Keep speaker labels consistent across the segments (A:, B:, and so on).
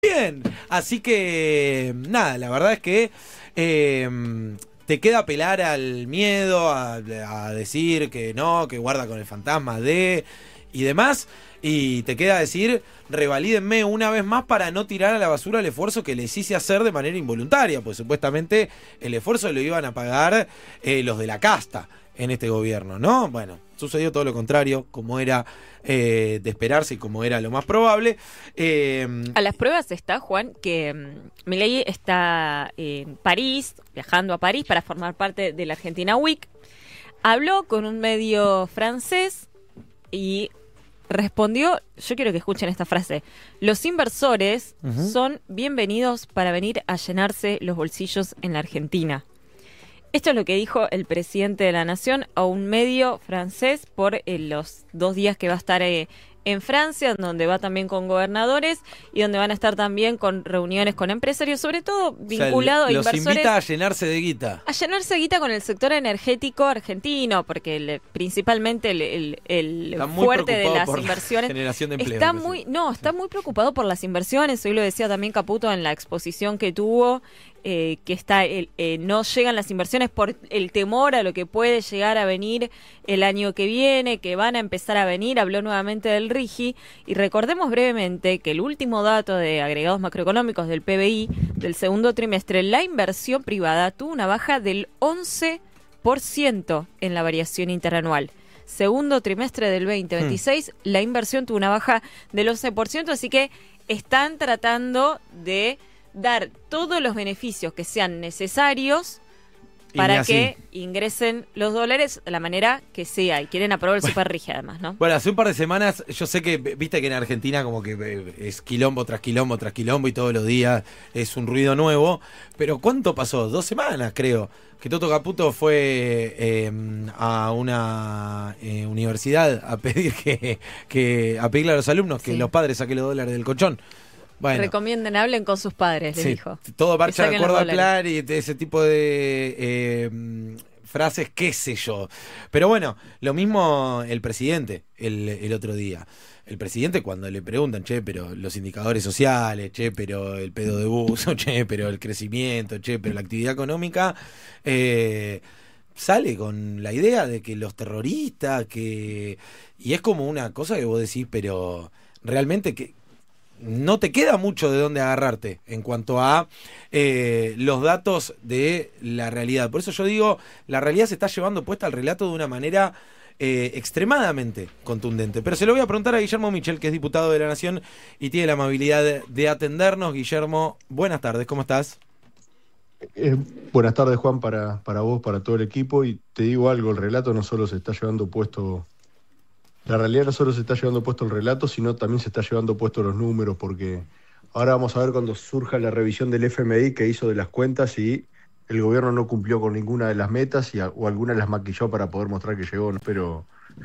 A: Bien, así que nada, la verdad es que te queda apelar al miedo, a decir que no, que guarda con el fantasma de y demás, y te queda decir, revalídenme una vez más para no tirar a la basura el esfuerzo que les hice hacer de manera involuntaria, pues supuestamente el esfuerzo lo iban a pagar los de la casta en este gobierno, ¿no? Bueno, sucedió todo lo contrario, como era de esperarse y como era lo más probable.
B: A las pruebas está, Juan, que Milei está en París, viajando a París para formar parte de la Argentina Week. Habló con un medio francés y respondió, yo quiero que escuchen esta frase: los inversores son bienvenidos para venir a llenarse los bolsillos en la Argentina. Esto es lo que dijo el presidente de la Nación a un medio francés por los 2 días que va a estar en Francia, donde va también con gobernadores y donde van a estar también con reuniones con empresarios, sobre todo vinculado a inversores.
A: Los invita a llenarse de guita.
B: A llenarse de guita con el sector energético argentino, porque principalmente el fuerte de las inversiones
A: generación de empleo,
B: está muy preocupado por las inversiones. Hoy lo decía también Caputo en la exposición que tuvo, que está no llegan las inversiones por el temor a lo que puede llegar a venir el año que viene, que van a empezar a venir. Habló nuevamente del RIGI y recordemos brevemente que el último dato de agregados macroeconómicos del PBI del segundo trimestre, la inversión privada tuvo una baja del 11% en la variación interanual. Segundo trimestre del 2026, la inversión tuvo una baja del 11%, así que están tratando de dar todos los beneficios que sean necesarios para que ingresen los dólares de la manera que sea, y quieren aprobar el superrigi además, ¿no?
A: Bueno, hace un par de semanas, yo sé que, viste que en Argentina como que es quilombo tras quilombo tras quilombo y todos los días es un ruido nuevo, pero ¿cuánto pasó? 2 semanas, creo, que Toto Caputo fue a una universidad a pedir a pedirle a los alumnos que los padres saquen los dólares del colchón. Bueno,
B: recomienden, hablen con sus padres, les dijo.
A: Todo marcha de acuerdo al plan y ese tipo de frases, qué sé yo. Pero bueno, lo mismo el presidente el otro día. El presidente, cuando le preguntan, che, pero los indicadores sociales, che, pero el pedo de buzo, che, pero el crecimiento, che, pero la actividad económica, sale con la idea de que los terroristas, y es como una cosa que vos decís, pero realmente que no te queda mucho de dónde agarrarte en cuanto a los datos de la realidad. Por eso yo digo, la realidad se está llevando puesta al relato de una manera extremadamente contundente. Pero se lo voy a preguntar a Guillermo Michel, que es diputado de la Nación y tiene la amabilidad de atendernos. Guillermo, buenas tardes, ¿cómo estás?
C: Buenas tardes, Juan, para vos, para todo el equipo. Y te digo algo, el relato no solo se está llevando puesto... La realidad no solo se está llevando puesto el relato, sino también se está llevando puesto los números, porque ahora vamos a ver cuando surja la revisión del FMI que hizo de las cuentas y el gobierno no cumplió con ninguna de las metas o algunas las maquilló para poder mostrar que llegó. Pero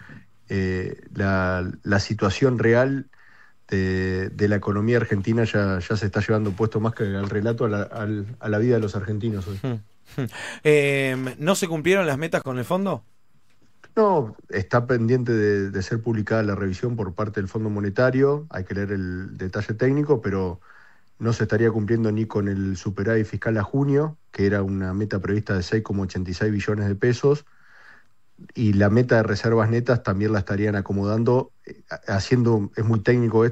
C: la situación real de la economía argentina ya se está llevando puesto más que al relato a la vida de los argentinos hoy.
A: ¿No se cumplieron las metas con el fondo?
C: No, está pendiente de ser publicada la revisión por parte del Fondo Monetario, hay que leer el detalle técnico, pero no se estaría cumpliendo ni con el superávit fiscal a junio, que era una meta prevista de 6,86 billones de pesos, y la meta de reservas netas también la estarían acomodando, es muy técnico esto,